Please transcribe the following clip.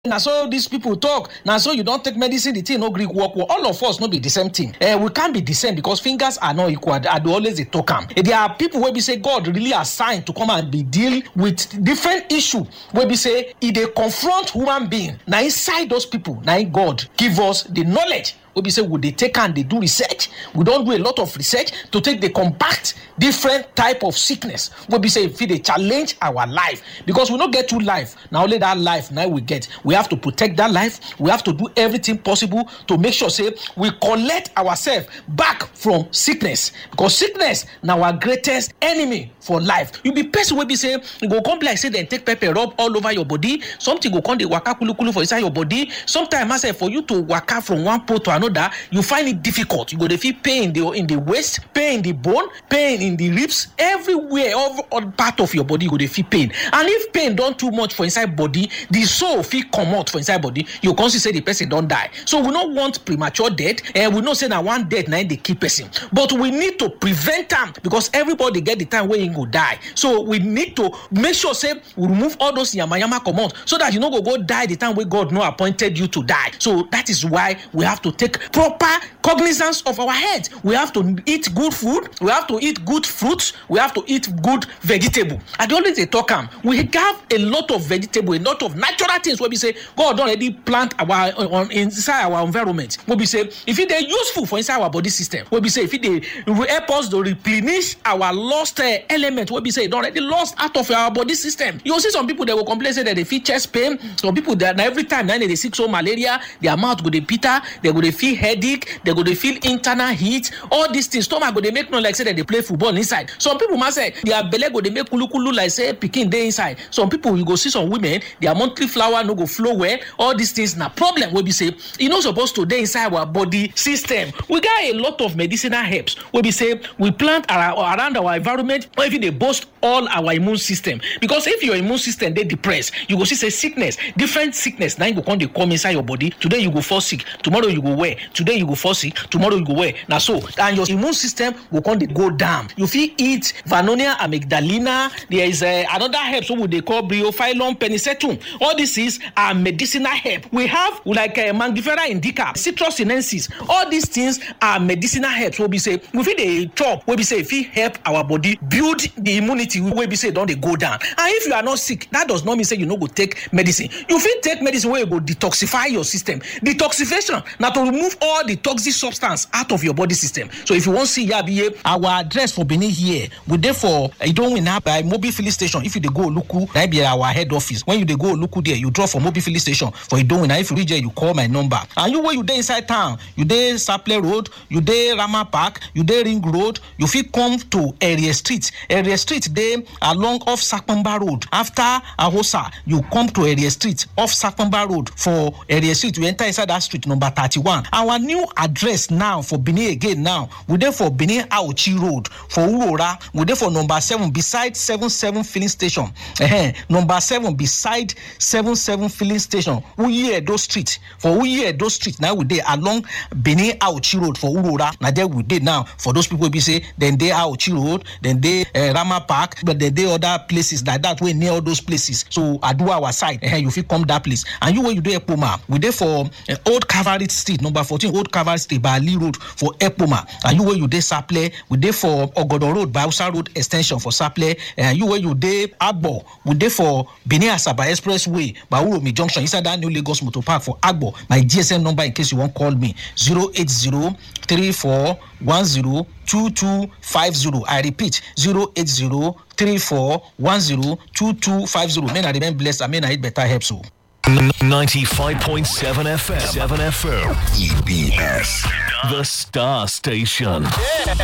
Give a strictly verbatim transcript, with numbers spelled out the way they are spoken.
Now so these people talk. Now so you don't take medicine, the thing no Greek work. Well, all of us no be the same thing. Uh, we can't be the same because fingers are not equal. I do always they talk am. There are people where we say God really assigned to come and be deal with different issue. Where we say if they confront human being, now inside those people, now God give us the knowledge. We say would they take and they do research? We don't do a lot of research to take the combat different type of sickness. We say if they challenge our life because we don't get to life. Now only that life now we get. We have to protect that life. We have to do everything possible to make sure say we collect ourselves back from sickness because sickness now our greatest enemy for life. You be person will be say you go come like say then take pepper rub all over your body. Something go come the waka kulu kulu for inside your body. Sometimes I say for you to waka from one pole to another, you find it difficult. You go to feel pain in the in the waist, pain in the bone, pain in the ribs, everywhere, all, all part of your body you go to feel pain. And if pain don't too much for inside body, the soul feel come out for inside body, you can say the person don't die. So we don't want premature death, and we don't say that one death now they keep person. But we need to prevent them because everybody get the time where you go die. So we need to make sure say we remove all those yama yama come out so that you know go go die the time where God no appointed you to die. So that is why we have to take proper cognizance of our head. We have to eat good food. We have to eat good fruits. We have to eat good vegetable. I don't always talk am. We have a lot of vegetable, a lot of natural things where we say God already plant our on inside our environment. Where we say if it is useful for inside our body system. Where we say if it is help us to replenish our lost uh, element. Where we say it already lost out of our body system. You see some people that will complain say that they feel chest pain. Some people that every time now they sick so malaria, their mouth go dey bitter, they go dey feel headache, they go to feel internal heat, all these things. Stomach go they make no like say that they play football inside. Some people must say their belly go they make kulu kulu like say picking day inside. Some people you go see some women their monthly flower no go flow well. All these things na problem. We be say you know supposed to day inside our body system. We got a lot of medicinal herbs. We be say we plant our, around our environment. Or if they boost all our immune system because if your immune system they depressed, you go see say sickness, different sickness. Now you go come they come inside your body. Today you go fall sick. Tomorrow you go well. Today you go fall sick, tomorrow you go well. Now so, and your immune system will come to go down. You feel eat Vernonia amygdalina. There is uh, another herb, so what they call Bryophyllum penicetum. All this is a medicinal herb. We have like uh, Mangifera indica, Citrus sinensis. All these things are medicinal herbs. So we say, we feel they chop, we say if it help our body build the immunity, we be say don't they go down. And if you are not sick, that does not mean say you no go take medicine. You feel take medicine where you go detoxify your system. Detoxification, now to remove all the toxic substance out of your body system. So if you want to see Yabiye, our address for Benin here, we therefore you don't win up by Mobile Filling Station. If you they go Luku, that be our head office. When you they go Luku there, you draw for Mobile Filling Station. For you don't win. If you reach there, you call my number. And you where you there inside town, you there Saple Road, you there Rama Park, you there Ring Road, you fit come to Area Street. Area Street there along off Sakpamba Road. After Ahosa, you come to Area Street off Sakpamba Road. For Area Street, you enter inside that street number thirty-one. Our new address now for Benin again now. We there for Benin Aochi Road for Urora. We there for number seven beside seven seven filling station. Uh-huh. Number seven beside seven seven filling station. Uye Edo Street for Uye Edo Street. Now we there along Benin Aochi Road for Urora. Now there we did now for those people we say then they Aochi Road, then they uh, Rama Park, but then they other places like that way near all those places. So I do our side. Uh-huh. You feel come that place. And you where you there Epoma. We there for uh, Old Cavalry Street number fourteen Old Cavalry Street by Ali Road for Epoma. And you where you there Saple, we there for Ogodo Road by Usa Road extension for Saple. And you where you there Agbo, we there for Benin Asaba Expressway by Uromi Junction inside that new Lagos Motor Park for Agbo. My G S M number in case you want call me zero eight zero three four one zero two two five zero. I repeat zero eight zero three four one zero two two five zero. Men I remain blessed. I mean I eat better help so. ninety-five point seven F M. seven F M. E B S. The Star Station. Yeah.